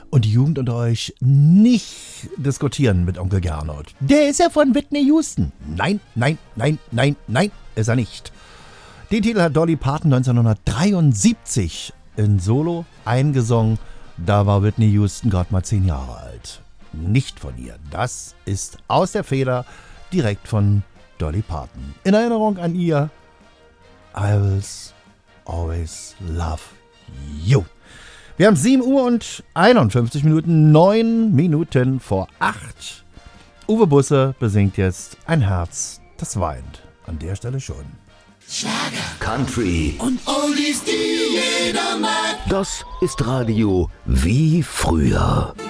und die Jugend unter euch nicht diskutieren mit Onkel Gernot. Der ist ja von Whitney Houston. Nein, ist er nicht. Den Titel hat Dolly Parton 1973 in Solo eingesungen. Da war Whitney Houston gerade mal 10 Jahre alt. Nicht von ihr. Das ist aus der Feder direkt von Dolly Parton. In Erinnerung an ihr, I will always love you. Wir haben 7 Uhr und 51 Minuten, 9 Minuten vor 8. Uwe Busse besingt jetzt Ein Herz, das weint. An der Stelle schon. Schlager, Country und Oldies, die jeder mag. Das ist Radio wie früher.